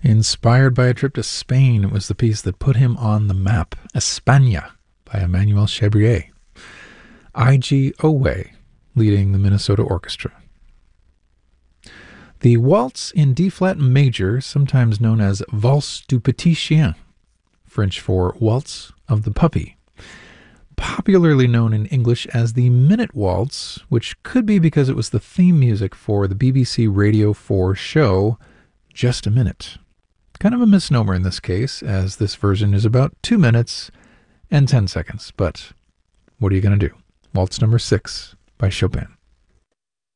Inspired by a trip to Spain, it was the piece that put him on the map. España by Emmanuel Chabrier. I.G. Owe leading the Minnesota Orchestra. The waltz in D-flat major, sometimes known as Valse du Petit Chien, French for Waltz of the Puppy, popularly known in English as the Minute Waltz, which could be because it was the theme music for the BBC Radio 4 show Just a Minute. Kind of a misnomer in this case, as this version is about 2 minutes and 10 seconds. But what are you going to do? Waltz number 6 by Chopin.